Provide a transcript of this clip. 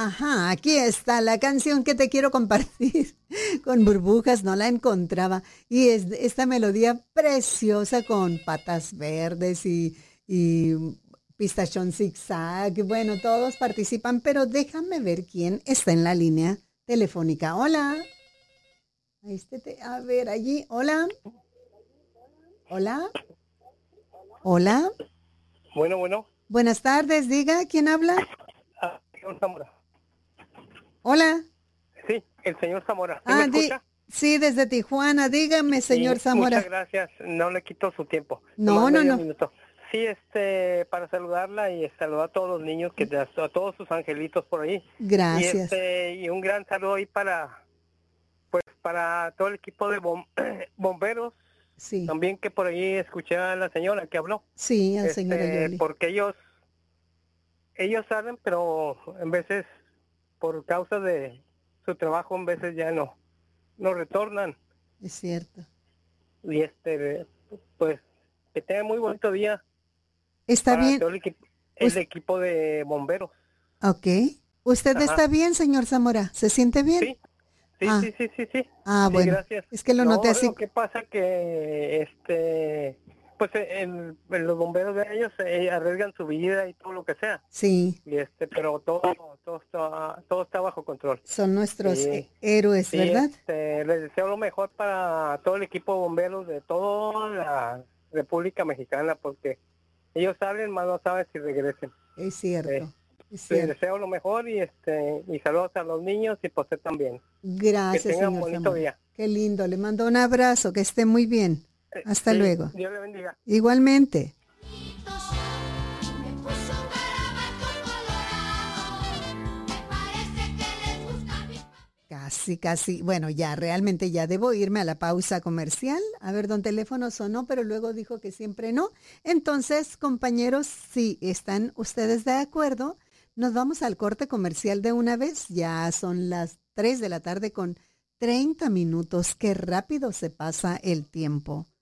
Ajá, aquí está la canción que te quiero compartir con burbujas, no la encontraba. Y es esta melodía preciosa con patas verdes y pistachón zigzag. Bueno, todos participan, pero déjame ver quién está en la línea telefónica. Hola. A ver, allí. Hola. Hola. Hola. Bueno. Buenas tardes, diga, ¿quién habla? Señor Zamora. Hola. Sí, el señor Zamora. ¿Sí me escucha? Sí, desde Tijuana. Dígame, Sí, señor muchas Zamora. gracias. No le quito su tiempo. No, Nomás no, medio no. minuto. Sí, para saludarla y saludar a todos los niños, a todos sus angelitos por ahí. Gracias. Y un gran saludo ahí para todo el equipo de bomberos. Sí, También que por ahí escuché a la señora que habló. sí, al señor Yoli. Porque ellos salen, pero en veces por causa de su trabajo en veces ya no retornan. Es cierto. Y pues que tenga muy bonito día ¿Está para bien? todo el equipo de bomberos. Ok. ¿Usted Ajá. está bien, señor Zamora? ¿Se siente bien? Sí, sí, Ah, sí, sí, sí, sí. Sí, bueno. gracias. Es que lo noté No, así. lo que pasa que pues en los bomberos de ellos arriesgan su vida y todo lo que sea. Sí, Y pero todo está bajo control. son nuestros Y héroes, sí, ¿verdad? les deseo lo mejor para todo el equipo de bomberos de toda la República Mexicana, porque ellos salen, más no saben si regresen. Es Eh, cierto, es Les cierto. deseo lo mejor y saludos a los niños y por usted también. Que Gracias, tengan señor bonito Zamora. día. Qué lindo. Le mando un abrazo. Que esté muy bien. Hasta Sí, luego. Dios le bendiga. Igualmente. Casi, casi. Bueno, ya realmente ya debo irme a la pausa comercial. A ver, don teléfono sonó, pero luego dijo que siempre no. Entonces, compañeros, si están ustedes de acuerdo, nos vamos al corte comercial de una vez. Ya son las 3 de la tarde con 30 minutos. Qué rápido se pasa el tiempo.